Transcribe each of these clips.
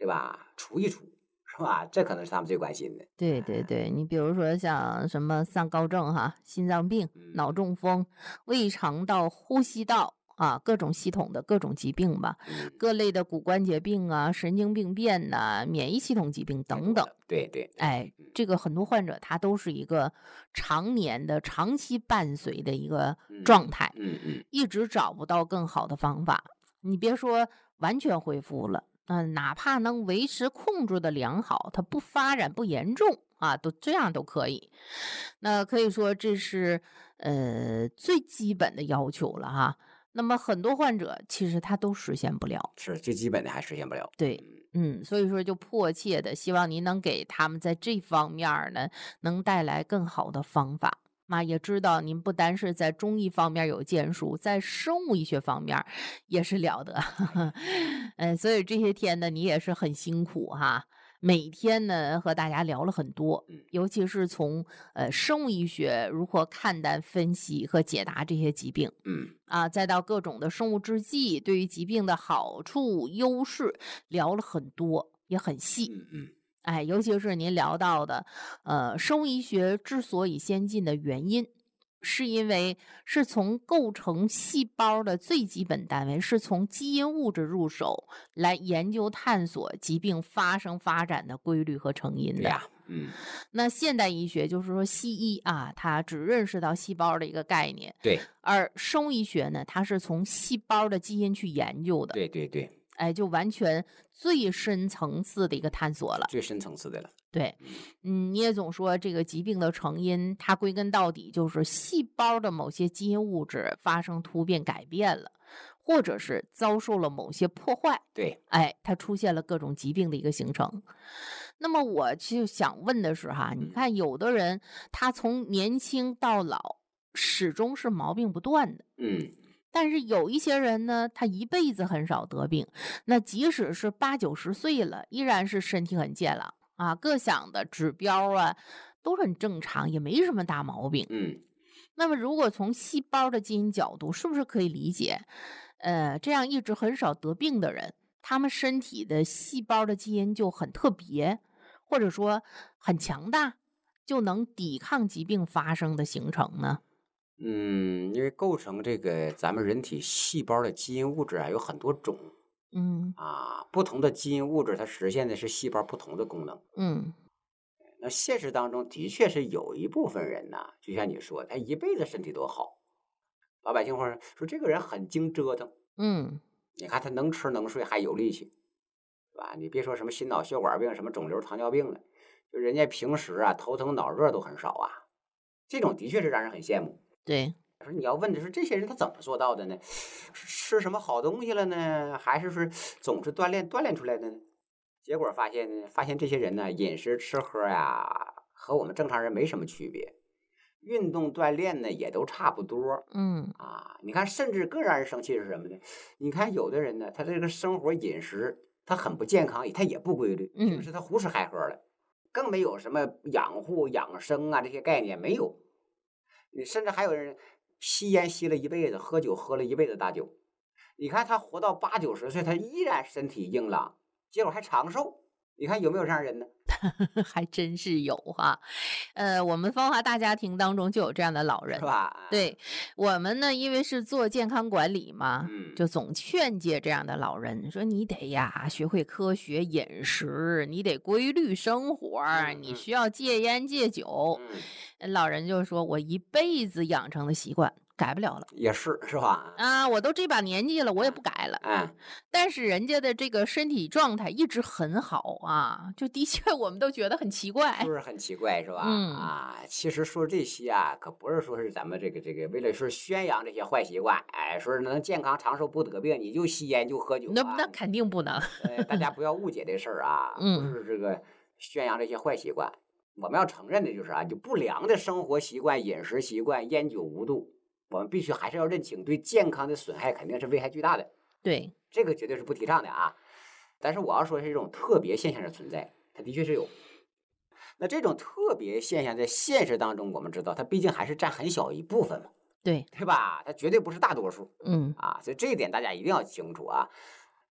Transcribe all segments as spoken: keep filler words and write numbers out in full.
对吧？除一除，是吧？这可能是他们最关心的。 对对对，你比如说像什么三高症哈，心脏病、脑嗯中风、胃肠道、呼吸道啊，各种系统的各种疾病吧， 嗯， 各类的骨关节病啊、神经病变呐、免疫系统疾病等等。 太多了。对对对， 哎，这个很多患者他都是一个常年的、长期伴随的一个嗯状态， 嗯嗯， 一直找不到更好的方法。你别说完全恢复了，嗯、哪怕能维持控制的良好，它不发展不严重啊，都这样都可以。那可以说这是呃最基本的要求了哈。那么很多患者其实他都实现不了。 是最基本的还实现不了。 对， 嗯嗯，所以说就迫切的希望您能给他们在这方面儿呢，能带来更好的方法。那也知道您不单是在中医方面有建树，在生物医学方面儿也是了得。嗯，所以这些天呢，你也是很辛苦哈。每天呢和大家聊了很多， 嗯尤其是从呃生物医学如何看待、分析和解答这些疾病。 嗯啊，再到各种的生物制剂对于疾病的好处、优势，聊了很多，也很细。 嗯嗯哎，尤其是您聊到的，呃，生物医学之所以先进的原因，是因为是从构成细胞的最基本单位，是从基因物质入手来研究探索疾病发生发展的规律和成因的。 对呀，嗯那现代医学就是说西医啊，它只认识到细胞的一个概念， 对而生物医学呢，它是从细胞的基因去研究的， 对对对， 哎，就完全最深层次的一个探索了。 最深层次的了。 对，嗯，你也总说这个疾病的成因，它归根到底就是细胞的某些基因物质发生突变改变了，或者是遭受了某些破坏， 对， 哎，它出现了各种疾病的一个形成。那么我就想问的是哈，你嗯看有的人他从年轻到老始终是毛病不断的， 嗯但是有一些人呢，他一辈子很少得病，那即使是八九十岁了，依然是身体很健朗啊，各项的指标啊都很正常，也没什么大毛病。 嗯那么如果从细胞的基因角度，是不是可以理解，呃，这样一直很少得病的人，他们身体的细胞的基因就很特别，或者说很强大，就能抵抗疾病发生的形成呢？ 嗯，因为构成这个咱们人体细胞的基因物质啊有很多种嗯啊，不同的基因物质它实现的是细胞不同的功能。 嗯那现实当中的确是有一部分人呐，就像你说，他一辈子身体都好，老百姓或者说这个人很精折腾， 嗯你看他能吃能睡还有力气，是吧？你别说什么心脑血管病、什么肿瘤、糖尿病了，就人家平时啊头疼脑热都很少啊，这种的确是让人很羡慕。 对， 说你要问的是这些人他怎么做到的呢？是吃什么好东西了呢？还是说总是锻炼锻炼出来的呢？结果发现呢，发现这些人呢，饮食吃喝呀，和我们正常人没什么区别，运动锻炼呢也都差不多嗯啊。你看，甚至更让人生气是什么呢？你看有的人呢，他这个生活饮食他很不健康，他也不规律，平嗯时他胡吃海喝了，更没有什么养护养生啊这些概念没有。你甚至还有人吸烟吸了一辈子，喝酒喝了一辈子大酒，你看他活到八九十岁，他依然身体硬朗，结果还长寿。你看有没有这样人呢？ 还真是有哈。呃，我们芳华大家庭当中就有这样的老人。 是吧？ 对，我们呢，因为是做健康管理嘛， 嗯就总劝诫这样的老人说：“你得呀，学会科学饮食，你得规律生活儿， 嗯嗯你需要戒烟戒酒。 嗯， 呃老人就说：“我一辈子养成的习惯改不了了也是是吧？ 啊，我都这把年纪了，我也不改了。” 嗯， 但是人家的这个身体状态一直很好啊，就的确我们都觉得很奇是怪。 不是很奇怪是吧？ 嗯啊，其实说这些啊，可不是说是咱们这个这个为了说宣扬这些坏习惯，哎，说能健康长寿不得病，你就吸烟就喝酒那啊。 那肯定不能。 呃，大家不要误解这事儿啊，不嗯是这个宣扬这些坏习惯。我们要承认的就是啊，就不良的生活习惯、饮食习惯、烟酒无度，我们必须还是要认清，对健康的损害肯定是危害巨大的， 对， 这个绝对是不提倡的啊。但是我要说是一种特别现象的存在，它的确是有。那这种特别现象在现实当中，我们知道它毕竟还是占很小一部分嘛， 对， 对吧？它绝对不是大多数嗯啊，所以这一点大家一定要清楚啊。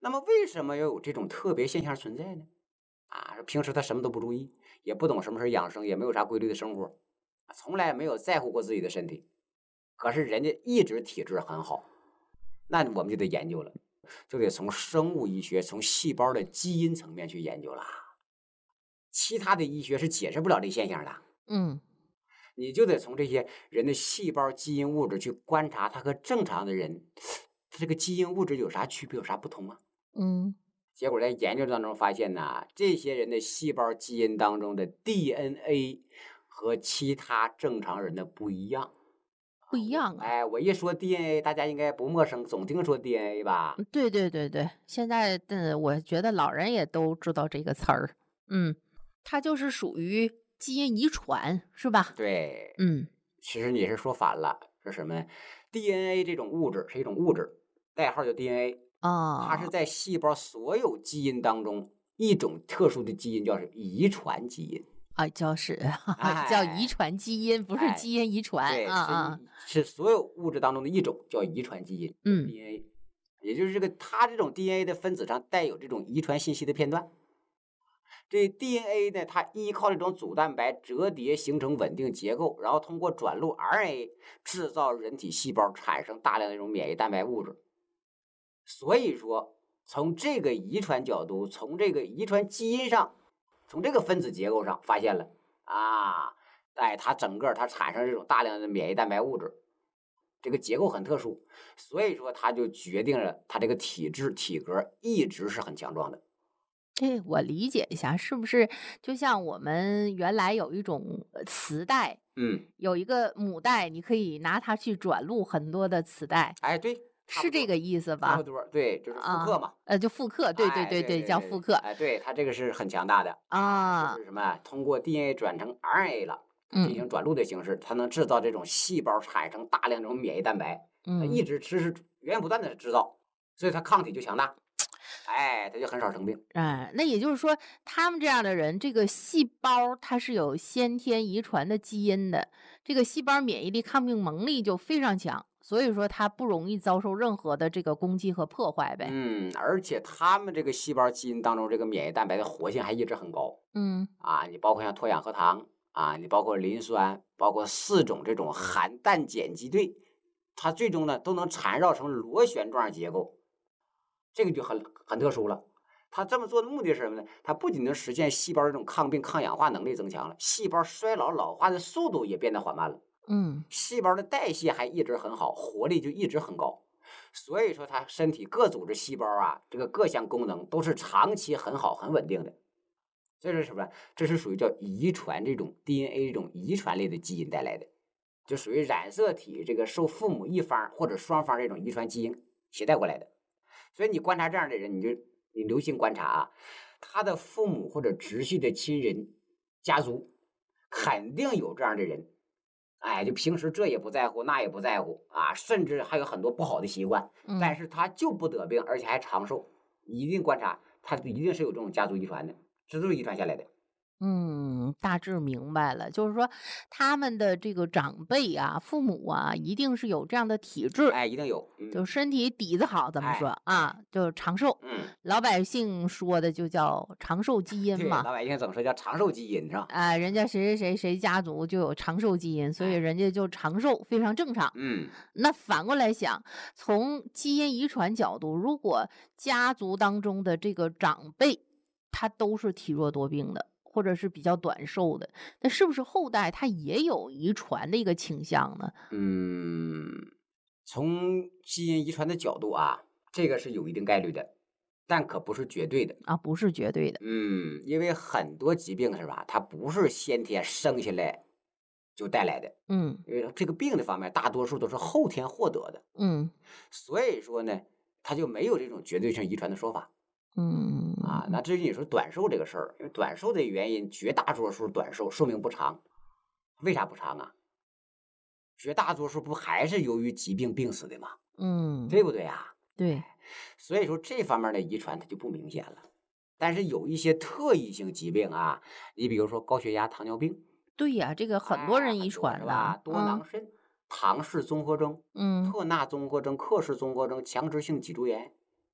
那么为什么要有这种特别现象存在呢？啊，平时他什么都不注意，也不懂什么是养生，也没有啥规律的生活，从来没有在乎过自己的身体，可是人家一直体质很好，那我们就得研究了，就得从生物医学、从细胞的基因层面去研究了。其他的医学是解释不了这现象的， 嗯你就得从这些人的细胞基因物质去观察他和正常的人，他这个基因物质有啥区别，有啥不同啊？ 嗯， 结果在研究当中发现呢，这些人的细胞基因当中的 D N A 和其他正常人的不一样。 不一样啊。 哎，我一说 D N A，大家应该不陌生，总听说 D N A 吧？ 对对对对，现在的我觉得老人也都知道这个词儿。嗯，它就是属于基因遗传，是吧？ 对， 嗯其实你是说反了，是什么？D N A 这种物质是一种物质，代号叫 D N A，它是啊， 在细胞所有基因当中一种特殊的基因，叫是遗传基因。 啊，就是叫遗哎传基因，不是哎， 基因遗传对，是啊啊。 一是所有物质当中的一种，叫遗传基因，叫嗯 D N A，也就是这个它这种 D N A 的分子上带有这种遗传信息的片段。这 D N A 呢，它依靠这种组蛋白折叠形成稳定结构，然后通过转录 R N A 制造人体细胞，产生大量的这种免疫蛋白物质。所以说，从这个遗传角度，从这个遗传基因上，从这个分子结构上发现了啊，哎，它整个它产生这种大量的免疫蛋白物质，这个结构很特殊，所以说它就决定了它这个体质体格一直是很强壮的。 哎，我理解一下，是不是就像我们原来有一种呃磁带， 嗯， 有一个母带，你可以拿它去转录很多的磁带， 哎，对，差不多。 是这个意思吧？ 差不多，对，就是复刻啊， 嘛。 呃，就复刻，对对哎， 对对， 对对对， 叫复刻哎，对，它这个是很强大的啊，就啊。 是什么，通过 D N A 转成 R N A 了，它进嗯行转录的形式，它能制造这种细胞产生大量这种免疫蛋白，它一嗯。 直持续源源不断的制造，所以它抗体就强大，哎，它就很少生病。 哎，那也就是说，他们这样的人，这个细胞它是有先天遗传的基因的，这个细胞免疫力、抗病能力就非常强，所以说它不容易遭受任何的这个攻击和破坏呗。 嗯，而且他们这个细胞基因当中这个免疫蛋白的活性还一直很高嗯啊，你包括像脱氧核糖啊，你包括磷酸，包括四种这种含氮碱基对，它最终呢都能缠绕成螺旋状结构，这个就很很特殊了。它这么做的目的是什么呢？它不仅能实现细胞这种抗病抗氧化能力增强了，细胞衰老老化的速度也变得缓慢了， 嗯细胞的代谢还一直很好，活力就一直很高。所以说，它身体各组织细胞啊，这个各项功能都是长期很好、很稳定的。这是什么？这是属于叫遗传这种 D N A 这种遗传类的基因带来的，就属于染色体这个受父母一方或者双方这种遗传基因携带过来的。所以你观察这样的人，你就你留心观察啊，他的父母或者直系的亲人家族肯定有这样的人。哎，就平时这也不在乎，那也不在乎啊，甚至还有很多不好的习惯，但嗯。 是他就不得病，而且还长寿。你一定观察，他一定是有这种家族遗传的，这都是遗传下来的。 嗯，大致明白了，就是说他们的这个长辈啊、父母啊，一定是有这样的体质， 哎，一定有，嗯， 就身体底子好，咱们说哎啊，就长寿。 嗯， 老百姓说的就叫长寿基因对， 嘛。 老百姓总说叫长寿基因是吧？ 啊，人家谁谁谁谁家族就有长寿基因，所以哎， 人家就长寿，非常正常。 嗯， 那反过来想，从基因遗传角度，如果家族当中的这个长辈，他都是体弱多病的，或者是比较短寿的，那是不是后代他也有遗传的一个倾向呢？ 嗯，从基因遗传的角度啊，这个是有一定概率的，但可不是绝对的。 啊，不是绝对的。 嗯，因为很多疾病是吧，它不是先天生下来就带来的， 嗯因为这个病的方面大多数都是后天获得的， 嗯所以说呢，它就没有这种绝对性遗传的说法啊。 嗯那至于你说短寿这个事儿，因为短寿的原因，绝大多数短寿寿命不长，为啥不长啊？绝大多数不还是由于疾病病死的吗？ 嗯， 对不对啊？ 对。 所以说这方面的遗传它就不明显了。但是有一些特异性疾病啊，你比如说高血压、糖尿病， 对呀，这个很多哎， 人遗很多是传的。 吧？多嗯囊肾、唐氏综合征、 嗯特钠综合征、克氏综合征、强直性脊柱炎，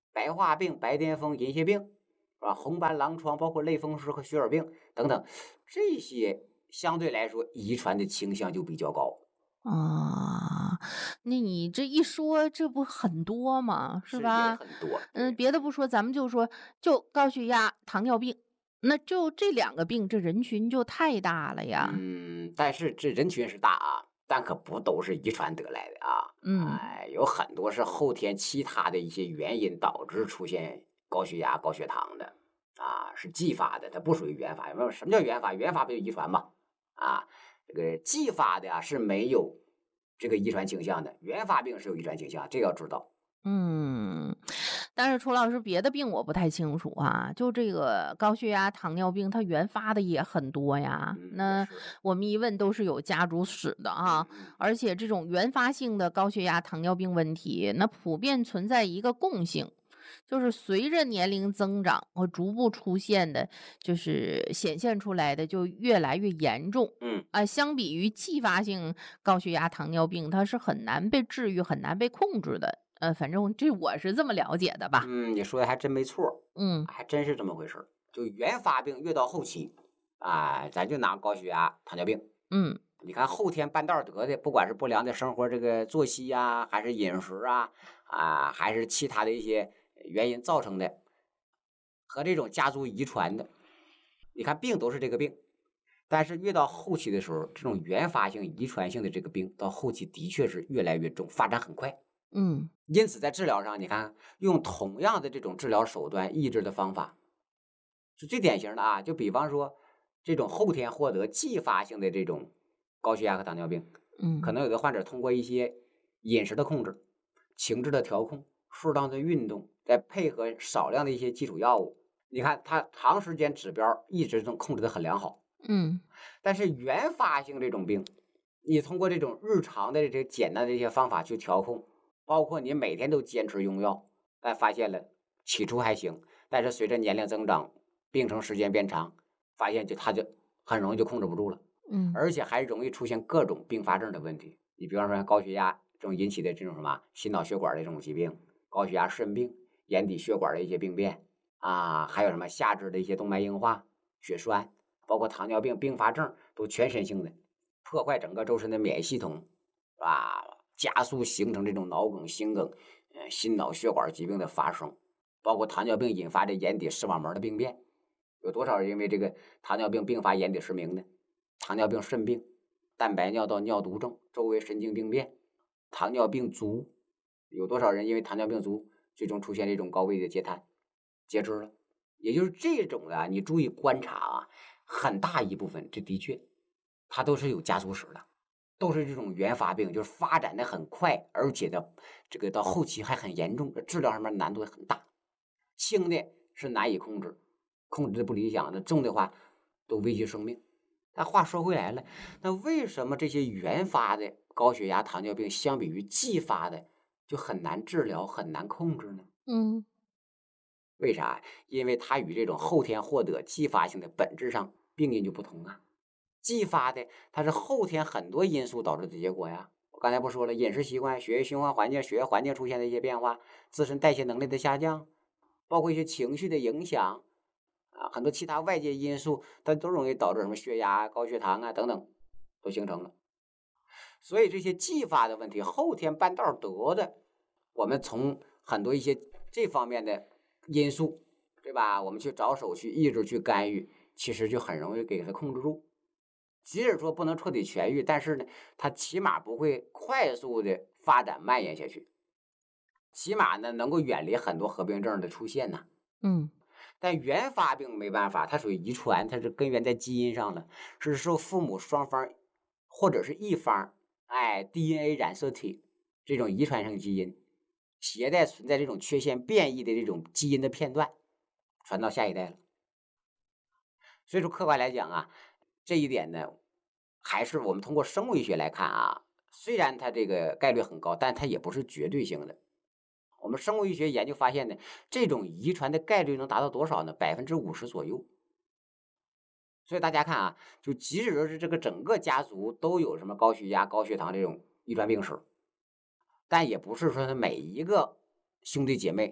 白化病、白癜风、银屑病，是吧？红斑狼疮，包括类风湿和血耳病等等，这些相对来说遗传的倾向就比较高。 啊，那你这一说，这不很多吗？是是也吧？ 很多， 嗯， 对。 别的不说，咱们就说就高血压、糖尿病，那就这两个病，这人群就太大了呀。 嗯，但是这人群是大啊，但可不都是遗传得来的啊。 嗯哎，有很多是后天其他的一些原因导致出现高血压、高血糖的啊，是继发的，它不属于原发。问什么叫原发？原发不就遗传吗？啊，这个继发的啊是没有这个遗传倾向的，原发病是有遗传倾向，这个要知道。 嗯，但是楚老师别的病我不太清楚啊，就这个高血压、糖尿病，它原发的也很多呀。 嗯，也那是。 我们一问都是有家族史的啊， 嗯嗯而且这种原发性的高血压、糖尿病问题，那普遍存在一个共性，就是随着年龄增长和逐步出现的，就是显现出来的就越来越严重。 嗯啊，相比于继发性高血压、糖尿病，它是很难被治愈、很难被控制的。呃，反正这我是这么了解的吧。 嗯，你说的还真没错儿， 嗯还真是这么回事儿。就原发病越到后期，啊，咱就拿高血压、糖尿病， 嗯你看后天半道儿得的，不管是不良的生活这个作息呀、还是饮食啊，啊，还是其他的一些原因造成的，和这种家族遗传的，你看病都是这个病，但是越到后期的时候，这种原发性遗传性的这个病，到后期的确是越来越重，发展很快。 嗯因此，在治疗上，你看用同样的这种治疗手段、抑制的方法，是最典型的啊。就比方说，这种后天获得继发性的这种高血压和糖尿病，可嗯能有的患者通过一些饮食的控制、情志的调控、适当的运动，再配合少量的一些基础药物，你看他长时间指标一直都控制的很良好。 嗯但是原发性这种病，你通过这种日常的这简单的一些方法去调控，包括你每天都坚持用药，但发现了起初还行，但是随着年龄增长，病程时间变长，发现就他就很容易就控制不住了， 嗯而且还容易出现各种并发症的问题。你比方说像高血压这种引起的这种什么心脑血管的这种疾病，高血压肾病、眼底血管的一些病变啊，还有什么下肢的一些动脉硬化、血栓，包括糖尿病并发症都全身性的，破坏整个周身的免疫系统，是吧？加速形成这种脑梗、心梗、呃心脑血管疾病的发生，包括糖尿病引发的眼底视网膜的病变，有多少人因为这个糖尿病并发眼底失明的？糖尿病肾病、蛋白尿道尿毒症、周围神经病变、糖尿病足，有多少人因为糖尿病足最终出现这种高位的截瘫、截肢了？也就是这种的啊，你注意观察啊，很大一部分这的确，它都是有家族史的，都是这种原发病，就是发展的很快，而且呢，这个到后期还很严重，治疗上面难度很大。轻的是难以控制，控制的不理想的，重的话都危及生命。但话说回来了，那为什么这些原发的高血压、糖尿病相比于继发的就很难治疗、很难控制呢？ 嗯为啥？因为它与这种后天获得继发性的本质上病因就不同啊。继发的它是后天很多因素导致的结果呀。我刚才不说了，饮食习惯、血液循环环境、血液环境出现的一些变化，自身代谢能力的下降，包括一些情绪的影响啊，很多其他外界因素，它都容易导致什么血压、高血糖啊等等都形成了。所以这些继发的问题，后天半道得的，我们从很多一些这方面的因素，对吧？我们去着手去抑制、去干预，其实就很容易给它控制住。即使说不能彻底痊愈，但是呢，它起码不会快速的发展蔓延下去，起码呢能够远离很多合并症的出现呢。 嗯但原发病没办法，它属于遗传，它是根源在基因上了，是受父母双方或者是一方，哎 D N A 染色体这种遗传性基因携带存在这种缺陷变异的这种基因的片段传到下一代了。所以说客观来讲啊，这一点呢，还是我们通过生物医学来看啊，虽然它这个概率很高，但它也不是绝对性的。我们生物医学研究发现呢，这种遗传的概率能达到多少呢？百分之五十左右。所以大家看啊，就即使说是这个整个家族都有什么高血压、高血糖这种遗传病史，但也不是说是每一个兄弟姐妹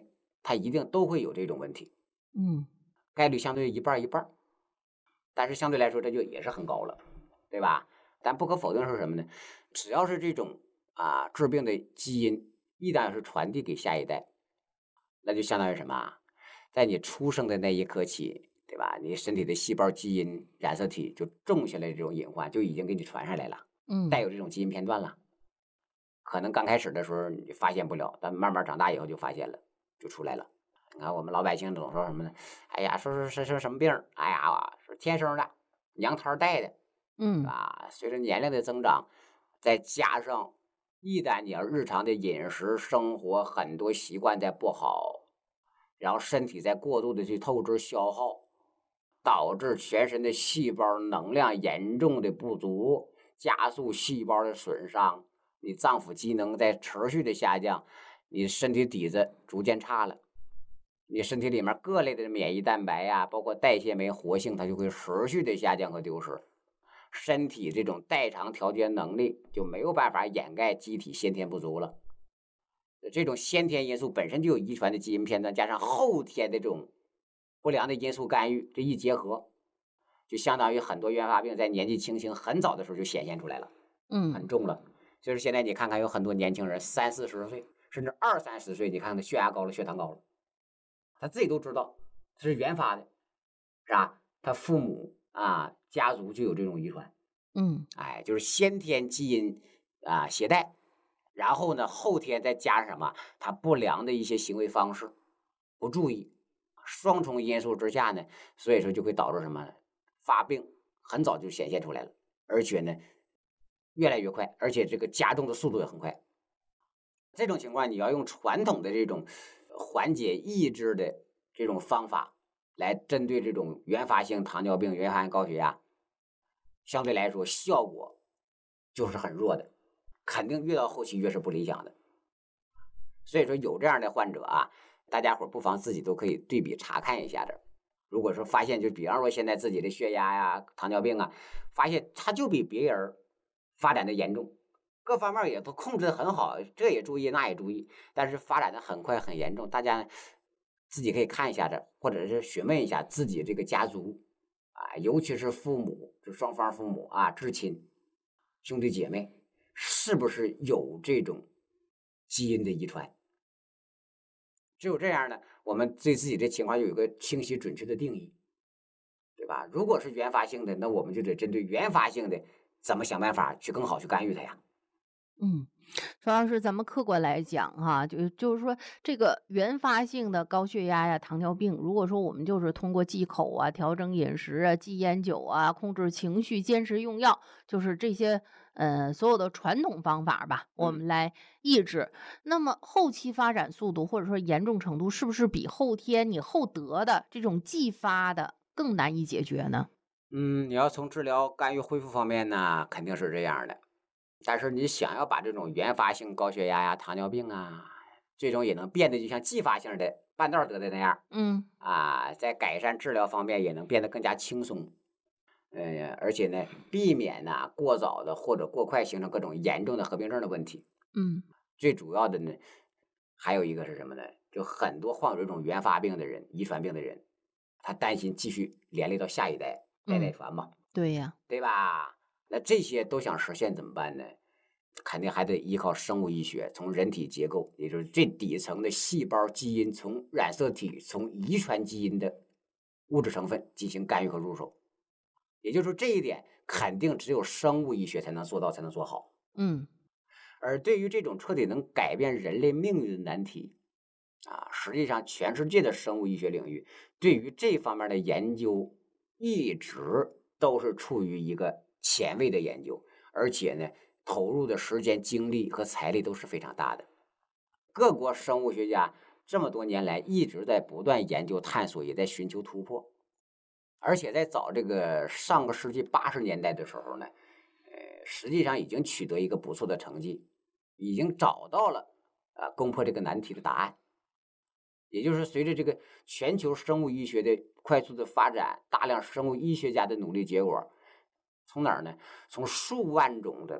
他一定都会有这种问题， 嗯概率相对一半儿一半儿，但是相对来说这就也是很高了，对吧？但不可否定是什么呢？只要是这种啊致病的基因一旦是传递给下一代，那就相当于什么啊？在你出生的那一刻起，对吧？你身体的细胞基因染色体就种下来这种隐患，就已经给你传上来了，带嗯有这种基因片段了。可能刚开始的时候你发现不了，但慢慢长大以后就发现了，就出来了。你看我们老百姓总说什么呢？哎呀，说是是是什么病？哎呀，是天生的，娘胎带的，是嗯吧？随着年龄的增长，再加上一旦你要日常的饮食生活很多习惯在不好，然后身体在过度的去透支消耗，导致全身的细胞能量严重的不足，加速细胞的损伤，你脏腑机能在持续的下降，你身体底子逐渐差了，你身体里面各类的免疫蛋白呀、包括代谢酶活性，它就会持续的下降和丢失。身体这种代偿调节能力就没有办法掩盖机体先天不足了。这种先天因素本身就有遗传的基因片段，加上后天的这种不良的因素干预，这一结合，就相当于很多原发病在年纪轻轻很早的时候就显现出来了，很嗯重了。就是现在你看看有很多年轻人三四十岁，甚至二三十岁，你看他血压高了，血糖高了，他自己都知道这是原发的，是吧？他父母啊家族就有这种遗传， 嗯哎，就是先天基因啊携带，然后呢后天再加上什么，他不良的一些行为方式，不注意，双重因素之下呢，所以说就会导致什么发病很早就显现出来了，而且呢越来越快，而且这个加重的速度也很快。这种情况你要用传统的这种缓解抑制的这种方法来针对这种原发性糖尿病、原发性高血压，相对来说效果就是很弱的，肯定越到后期越是不理想的。所以说有这样的患者啊，大家伙不妨自己都可以对比查看一下的。如果说发现，就比方说现在自己的血压呀、糖尿病啊，发现他就比别人发展的严重，各方面也都控制的很好，这也注意那也注意，但是发展的很快很严重，大家自己可以看一下的，或者是询问一下自己这个家族啊，尤其是父母，就双方父母啊、至亲、兄弟姐妹，是不是有这种基因的遗传？只有这样呢，我们对自己的情况有一个清晰准确的定义，对吧？如果是原发性的，那我们就得针对原发性的，怎么想办法去更好去干预它呀？ 嗯，邵老师，咱们客观来讲哈，就就是说这个原发性的高血压呀、糖尿病，如果说我们就是通过忌口啊、调整饮食啊、忌烟酒啊、控制情绪、坚持用药，就是这些呃所有的传统方法吧，我嗯。 们来抑制。那么后期发展速度或者说严重程度，是不是比后天你后得的这种继发的更难以解决呢？ 嗯，你要从治疗干预恢复方面呢，肯定是这样的。但是你想要把这种原发性高血压呀、糖尿病啊，最终也能变得就像继发性的半道得的那样嗯啊，在改善治疗方面也能变得更加轻松。呃，而且呢，避免呢过早的或者过快形成各种严重的合并症的问题。 嗯最主要的呢，还有一个是什么呢？就很多患有这种原发病的人、遗传病的人，他担心继续连累到下一代，代代嗯， 传嘛， 对呀， 对吧？那这些都想实现怎么办呢？肯定还得依靠生物医学，从人体结构，也就是最底层的细胞基因，从染色体、从遗传基因的物质成分进行干预和入手。也就是说，这一点肯定只有生物医学才能做到，才能做好。 嗯而对于这种彻底能改变人类命运的难题啊，实际上全世界的生物医学领域对于这方面的研究一直都是处于一个前卫的研究，而且呢，投入的时间、精力和财力都是非常大的。各国生物学家这么多年来一直在不断研究探索，也在寻求突破。而且在早这个上个世纪八十年代的时候呢，呃，实际上已经取得一个不错的成绩，已经找到了啊、呃攻破这个难题的答案。也就是随着这个全球生物医学的快速的发展，大量生物医学家的努力结果，从哪儿呢？从数万种的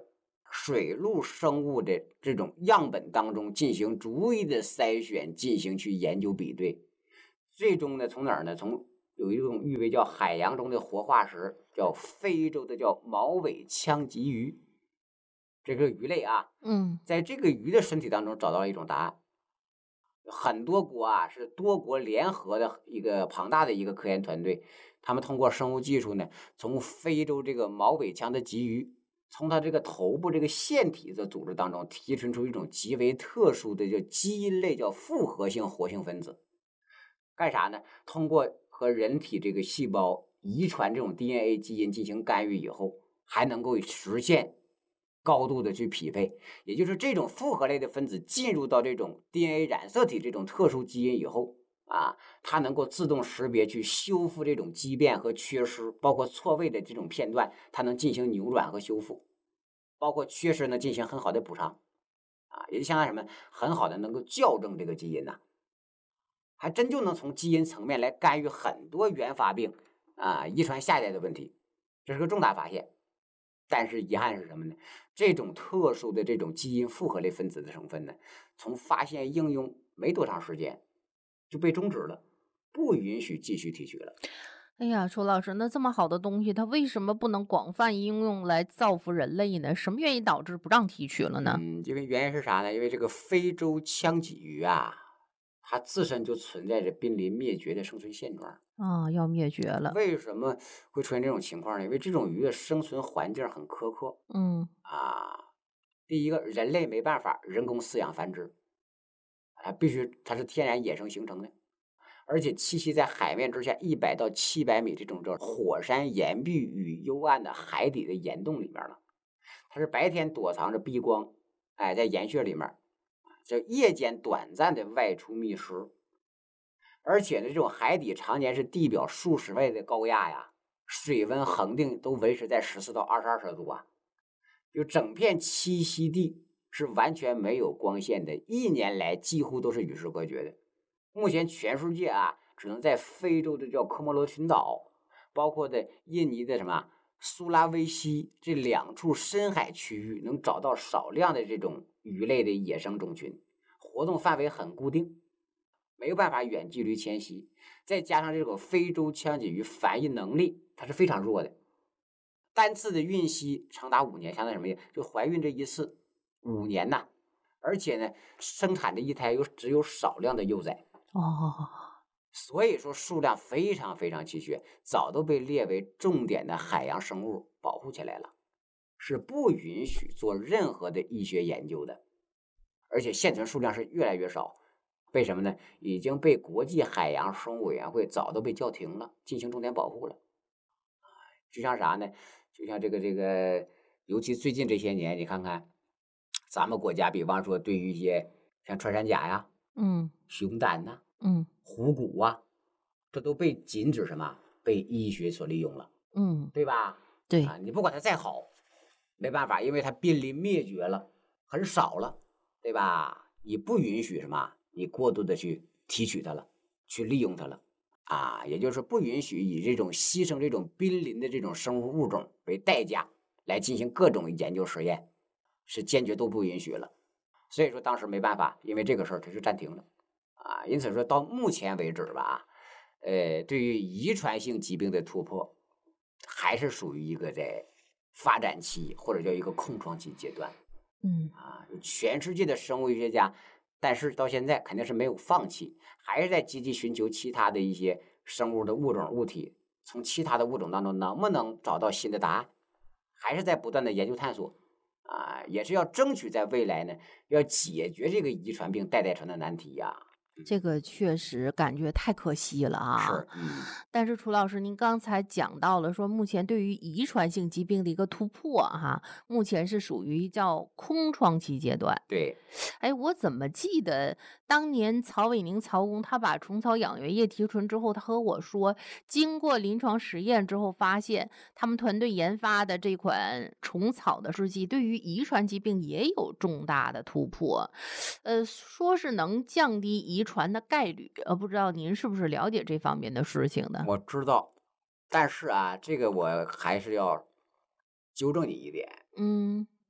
水陆生物的这种样本当中进行逐一的筛选，进行去研究比对，最终呢，从哪儿呢？从有一种誉为叫海洋中的活化石，叫非洲的叫毛尾枪鲫鱼，这个鱼类啊， 嗯在这个鱼的身体当中找到了一种答案。很多国啊是多国联合的一个庞大的一个科研团队，他们通过生物技术呢，从非洲这个毛尾枪的鲫鱼，从它这个头部这个腺体的组织当中提纯出一种极为特殊的叫基因类叫复合性活性分子。干啥呢？通过和人体这个细胞遗传这种 D N A 基因进行干预以后，还能够实现高度的去匹配。也就是这种复合类的分子进入到这种 D N A 染色体这种特殊基因以后啊，它能够自动识别去修复这种畸变和缺失，包括错位的这种片段，它能进行扭转和修复，包括缺失呢进行很好的补偿啊，也就相当于什么，很好的能够校正这个基因呐、还真就能从基因层面来干预很多原发病啊、遗传下一代的问题，这是个重大发现。但是遗憾是什么呢？这种特殊的这种基因复合类分子的成分呢，从发现应用没多长时间就被终止了，不允许继续提取了。 哎呀，楚老师，那这么好的东西，它为什么不能广泛应用来造福人类呢？什么原因导致不让提取了呢？ 嗯，因为原因是啥呢？因为这个非洲枪鲫鱼啊，它自身就存在着濒临灭绝的生存现状。 啊，要灭绝了。 为什么会出现这种情况呢？因为这种鱼的生存环境很苛刻嗯啊。第一个，人类没办法人工饲养繁殖，它必须它是天然野生形成的，而且栖息在海面之下一百到七百米这种叫火山岩壁与幽暗的海底的岩洞里面了。它是白天躲藏着避光，哎，在岩穴里面，这夜间短暂的外出觅食。而且呢，这种海底常年是地表数十倍的高压呀，水温恒定都维持在十四到二十二摄度啊，就整片栖息地是完全没有光线的，一年来几乎都是与世隔绝的。目前全世界啊，只能在非洲的叫科莫罗群岛，包括的印尼的什么苏拉威西这两处深海区域，能找到少量的这种鱼类的野生种群，活动范围很固定。没有办法远距离迁徙，再加上这个非洲枪鲫鱼繁育能力它是非常弱的，单次的孕期长达五年，相当于什么呀？就怀孕这一次五年呐，而且呢，生产的一胎有只有少量的幼崽， 哦， 所以说数量非常非常稀缺，早都被列为重点的海洋生物保护起来了，是不允许做任何的医学研究的，而且现存数量是越来越少。为什么呢？已经被国际海洋生物委员会早都被叫停了，进行重点保护了。就像啥呢？就像这个这个，尤其最近这些年，你看看，咱们国家，比方说对于一些像穿山甲呀、 嗯熊胆呐、 嗯虎骨啊，这都被禁止什么？被医学所利用了， 嗯， 对吧？ 对， 啊，你不管它再好，没办法，因为它濒临灭绝了，很少了，对吧？你不允许什么？你过度的去提取它了，去利用它了。啊，也就是不允许以这种牺牲这种濒临的这种生物物种为代价来进行各种研究实验，是坚决都不允许了。所以说当时没办法，因为这个事儿它就暂停了啊。因此说到目前为止吧，呃，对于遗传性疾病的突破，还是属于一个在发展期或者叫一个空窗期阶段嗯啊。全世界的生物学家，但是到现在肯定是没有放弃，还是在积极寻求其他的一些生物的物种物体，从其他的物种当中能不能找到新的答案，还是在不断的研究探索啊，也是要争取在未来呢，要解决这个遗传病代代传的难题呀、 这个确实感觉太可惜了啊！ 是，嗯， 但是楚老师，您刚才讲到了说，目前对于遗传性疾病的一个突破哈，目前是属于叫空窗期阶段。 对， 哎，我怎么记得当年曹伟宁曹工他把虫草养源液提纯之后，他和我说，经过临床实验之后，发现他们团队研发的这款虫草的试剂对于遗传疾病也有重大的突破，呃，说是能降低遗传的概率，呃，不知道您是不是了解这方面的事情呢？ 我知道，但是啊，这个我还是要纠正你一点， 嗯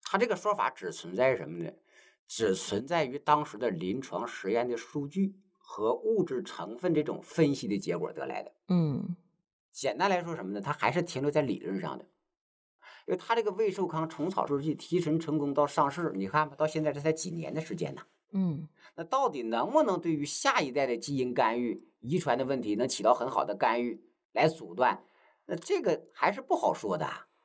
它这个说法只存在什么呢？只存在于当时的临床实验的数据和物质成分这种分析的结果得来的。 嗯简单来说什么呢？它还是停留在理论上的。因为它这个胃寿康虫草制剂提纯成功到上市，你看吧，到现在这才几年的时间呢。 嗯那到底能不能对于下一代的基因干预、遗传的问题能起到很好的干预来阻断？那这个还是不好说的啊。